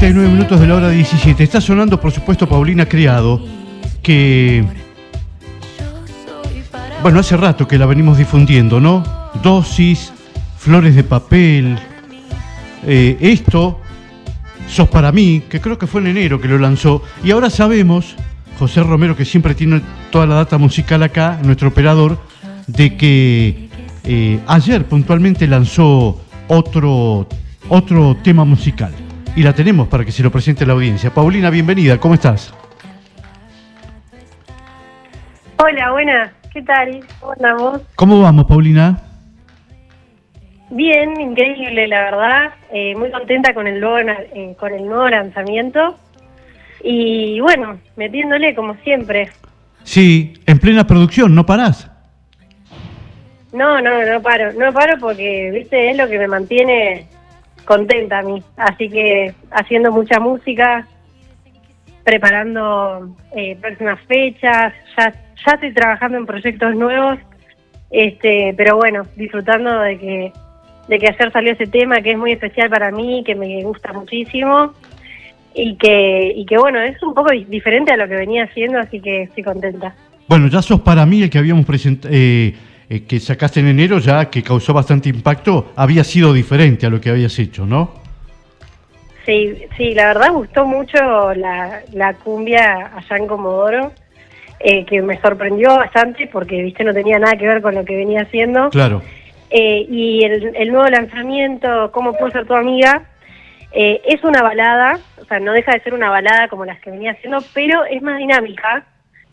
39 minutos de la hora 17. Está sonando, por supuesto, Paulina Criado, que, bueno, hace rato que la venimos difundiendo, ¿no? Dosis, Flores de Papel, esto, Sos para mí, que creo que fue en enero que lo lanzó. Y ahora sabemos, José Romero, que siempre tiene toda la data musical acá, nuestro operador, de que ayer puntualmente lanzó otro tema musical. Y la tenemos para que se lo presente a la audiencia. Paulina, bienvenida, ¿cómo estás? Hola, buenas, ¿qué tal? Hola, vos. ¿Cómo vamos, Paulina? Bien, increíble, la verdad. Muy contenta con el nuevo lanzamiento. Y bueno, metiéndole como siempre. Sí, en plena producción, ¿no parás? No paro porque, viste, es lo que me mantiene contenta a mí. Así que haciendo mucha música, preparando próximas fechas, ya estoy trabajando en proyectos nuevos, pero bueno, disfrutando de que ayer salió ese tema que es muy especial para mí, que me gusta muchísimo y que bueno, es un poco diferente a lo que venía haciendo, así que estoy contenta. Bueno, ya Sos para mí, el que habíamos presentado, que sacaste en enero, ya que causó bastante impacto, había sido diferente a lo que habías hecho, ¿no? Sí, la verdad gustó mucho la cumbia allá en Comodoro, que me sorprendió bastante porque, viste, no tenía nada que ver con lo que venía haciendo. Claro. Y el nuevo lanzamiento, ¿Cómo puedo ser tu amiga? Es una balada, o sea, no deja de ser una balada como las que venía haciendo, pero es más dinámica.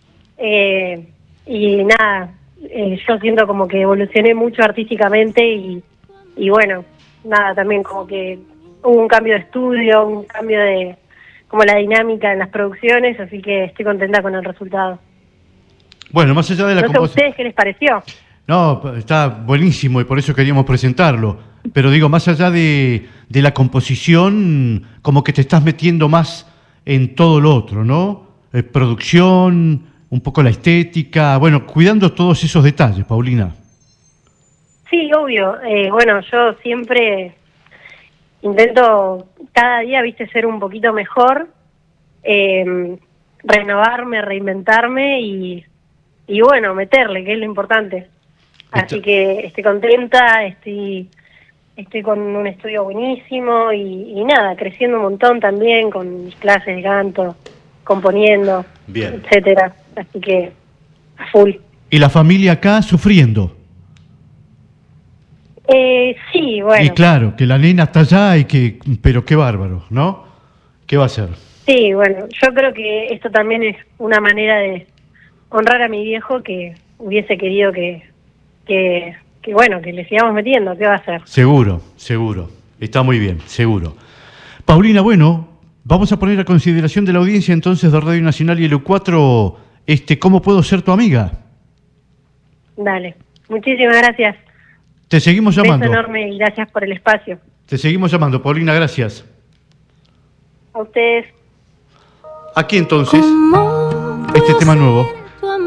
Y nada, yo siento como que evolucioné mucho artísticamente y bueno, nada, también como que hubo un cambio de estudio, un cambio de como la dinámica en las producciones, así que estoy contenta con el resultado. Bueno, más allá de la no sé a ustedes qué les pareció. No, está buenísimo y por eso queríamos presentarlo. Pero digo, más allá de la composición, como que te estás metiendo más en todo lo otro, ¿no? Producción, un poco la estética, bueno, cuidando todos esos detalles, Paulina. Sí, obvio. Bueno, yo siempre intento cada día, viste, ser un poquito mejor, renovarme, reinventarme y bueno, meterle, que es lo importante. Así que estoy contenta, estoy con un estudio buenísimo y nada, creciendo un montón también con mis clases de canto, componiendo, etcétera. Así que a full. ¿Y la familia acá sufriendo? Sí, bueno. Y claro, que la nena está allá pero qué bárbaro, ¿no? ¿Qué va a hacer? Sí, bueno, yo creo que esto también es una manera de honrar a mi viejo, que hubiese querido que bueno, que le sigamos metiendo, ¿qué va a hacer? Seguro, está muy bien, seguro. Paulina, bueno, vamos a poner a consideración de la audiencia entonces de Radio Nacional y el U4, ¿cómo puedo ser tu amiga? Dale, muchísimas gracias. Te seguimos llamando. Un beso enorme y gracias por el espacio. Te seguimos llamando, Paulina, gracias. A ustedes. Aquí entonces, este tema nuevo.